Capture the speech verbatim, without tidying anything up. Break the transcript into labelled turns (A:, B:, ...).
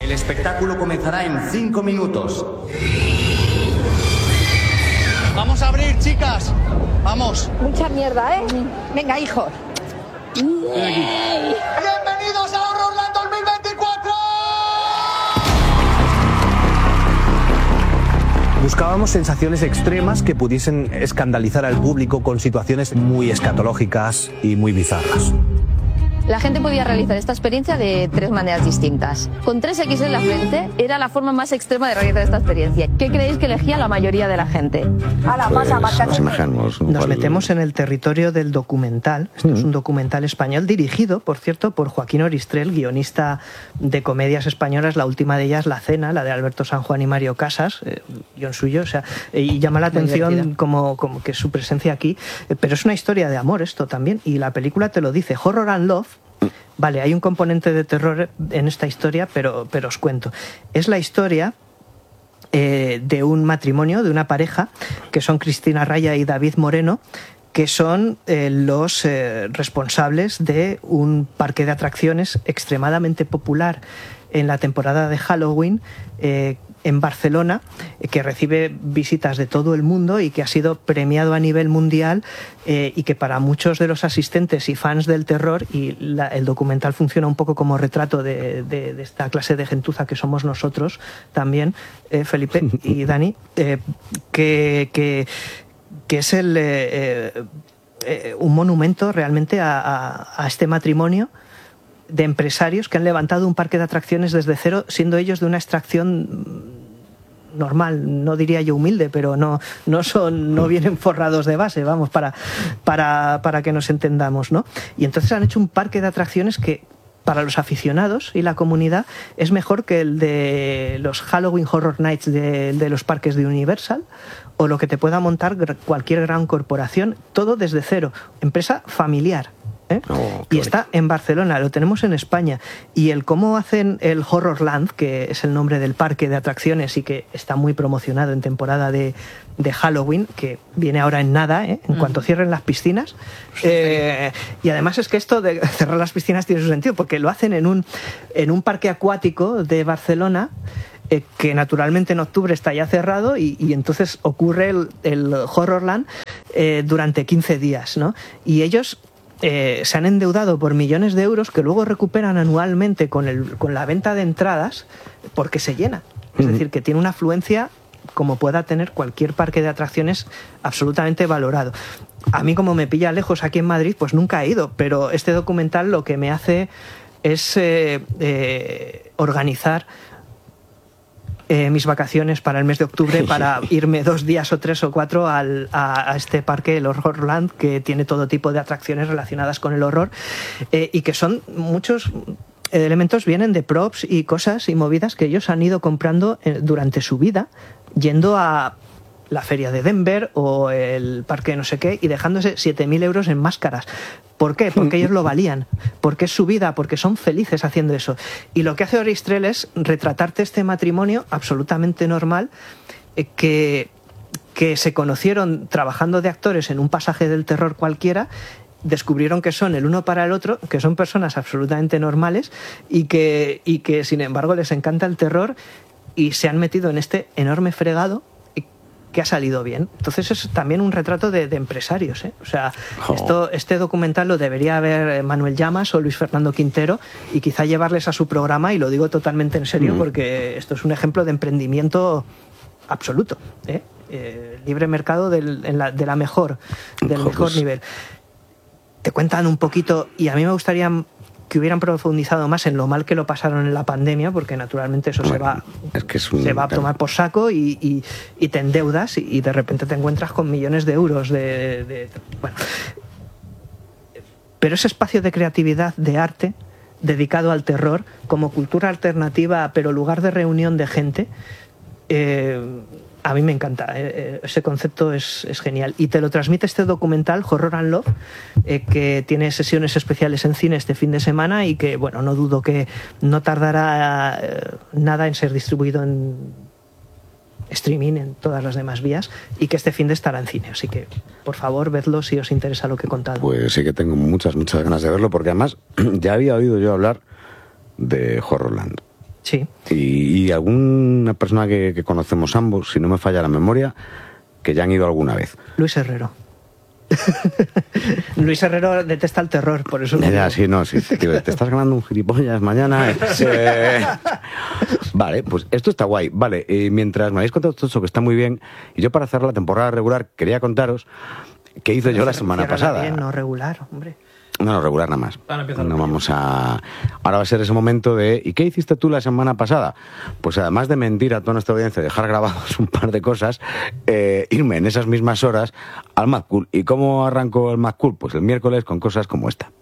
A: El espectáculo comenzará en cinco minutos.
B: Vamos a abrir, chicas. Vamos.
C: Mucha mierda, ¿eh? Venga, hijos.
B: Bienvenidos a Horrorland dos mil veinticuatro.
D: Buscábamos sensaciones extremas que pudiesen escandalizar al público con situaciones muy escatológicas y muy bizarras.
E: La gente podía realizar esta experiencia de tres maneras distintas. Con tres equis en la frente era la forma más extrema de realizar esta experiencia. ¿Qué creéis que elegía la mayoría de la gente?
C: A la masa,
F: Pues, nos imaginamos,
G: Nos
F: cual-
G: metemos en el territorio del documental. Esto es un documental español dirigido, por cierto, por Joaquín Oristrel, guionista de comedias españolas. La última de ellas, La Cena, la de Alberto San Juan y Mario Casas, eh, guión suyo. O sea, eh, y llama la atención como, como que su presencia aquí. Eh, pero es una historia de amor esto también. Y la película te lo dice. Horror and Love. Vale, hay un componente de terror en esta historia, pero, pero os cuento. Es la historia eh, de un matrimonio, de una pareja, que son Cristina Raya y David Moreno, que son eh, los eh, responsables de un parque de atracciones extremadamente popular en la temporada de Halloween, eh, en Barcelona, eh, que recibe visitas de todo el mundo y que ha sido premiado a nivel mundial, eh, y que para muchos de los asistentes y fans del terror, y la, el documental funciona un poco como retrato de, de, de esta clase de gentuza que somos nosotros también, eh, Felipe y Dani, eh, que, que, que es el, eh, eh, un monumento realmente a, a, a este matrimonio de empresarios que han levantado un parque de atracciones desde cero, siendo ellos de una extracción normal, no diría yo humilde, pero no, no son, no vienen forrados de base, vamos, para, para, para que nos entendamos, ¿no? Y entonces han hecho un parque de atracciones que para los aficionados y la comunidad es mejor que el de los Halloween Horror Nights de, de los parques de Universal, o lo que te pueda montar cualquier gran corporación, todo desde cero, empresa familiar. ¿Eh?
F: Oh,
G: y está en Barcelona, lo tenemos en España. Y el cómo hacen el Horrorland, que es el nombre del parque de atracciones y que está muy promocionado en temporada de, de Halloween, que viene ahora en nada, ¿eh? en mm. cuanto cierren las piscinas. Eh, y además es que esto de cerrar las piscinas tiene su sentido, porque lo hacen en un, en un parque acuático de Barcelona, eh, que naturalmente en octubre está ya cerrado, y, y entonces ocurre el, el Horrorland eh, durante quince días, ¿no? Y ellos Eh, se han endeudado por millones de euros que luego recuperan anualmente con, el, con la venta de entradas, porque se llena. Es uh-huh. decir, que tiene una afluencia como pueda tener cualquier parque de atracciones absolutamente valorado. A mí, como me pilla lejos aquí en Madrid, pues nunca he ido, pero este documental lo que me hace es eh, eh, organizar Eh, mis vacaciones para el mes de octubre, para irme dos días o tres o cuatro al, a, a este parque, el Horrorland, que tiene todo tipo de atracciones relacionadas con el horror, eh, y que son muchos elementos, vienen de props y cosas y movidas que ellos han ido comprando eh, durante su vida, yendo a la feria de Denver o el parque no sé qué y dejándose siete mil euros en máscaras. ¿Por qué? Porque ellos lo valían, porque es su vida, porque son felices haciendo eso. Y lo que hace Oristrel es retratarte este matrimonio absolutamente normal, eh, que, que se conocieron trabajando de actores en un pasaje del terror cualquiera, descubrieron que son el uno para el otro, que son personas absolutamente normales y que, y que sin embargo les encanta el terror, y se han metido en este enorme fregado que ha salido bien. Entonces es también un retrato de, de empresarios, ¿eh? O sea, oh. esto, este documental lo debería ver Manuel Llamas o Luis Fernando Quintero, y quizá llevarles a su programa, y lo digo totalmente en serio, mm. porque esto es un ejemplo de emprendimiento absoluto, ¿eh? Eh, libre mercado del, en la, de la mejor, del oh, mejor pues. nivel. Te cuentan un poquito, y a mí me gustaría que hubieran profundizado más en lo mal que lo pasaron en la pandemia, porque naturalmente eso bueno, se va
F: es que es un...
G: se va a tomar por saco, y, y, y te endeudas, y, y de repente te encuentras con millones de euros de, de, de bueno. Pero ese espacio de creatividad, de arte, dedicado al terror, como cultura alternativa, pero lugar de reunión de gente, eh, a mí me encanta. Eh, ese concepto es, es genial. Y te lo transmite este documental, Horror and Love, eh, que tiene sesiones especiales en cine este fin de semana, y que, bueno, no dudo que no tardará eh, nada en ser distribuido en streaming, en todas las demás vías, y que este fin de estará en cine. Así que, por favor, vedlo si os interesa lo que he contado.
F: Pues sí que tengo muchas, muchas ganas de verlo, porque además ya había oído yo hablar de Horrorland.
G: Sí.
F: Y, y alguna persona que, que conocemos ambos, si no me falla la memoria, que ya han ido alguna vez.
G: Luis Herrero. Luis Herrero detesta el terror, por eso...
F: Ya, ya, sí, no, sí, sí, tío, te estás ganando un gilipollas mañana. Eh. Vale, pues esto está guay. Vale, eh, mientras me habéis contado todo eso, que está muy bien, y yo para hacer la temporada regular quería contaros qué hice yo la semana pasada.
G: Bien, no regular, hombre.
F: No, no, regular nada más. No vamos a... Ahora va a ser ese momento de... ¿Y qué hiciste tú la semana pasada? Pues además de mentir a toda nuestra audiencia, dejar grabados un par de cosas, eh, irme en esas mismas horas al Mad Cool. ¿Y cómo arrancó el Mad Cool? Pues el miércoles con cosas como esta.